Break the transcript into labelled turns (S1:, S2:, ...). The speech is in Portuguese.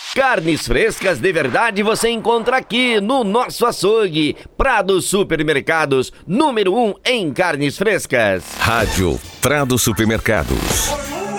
S1: Carnes frescas de verdade você encontra aqui no nosso açougue. Prado Supermercados, número 1 em carnes frescas.
S2: Rádio Prado Supermercados.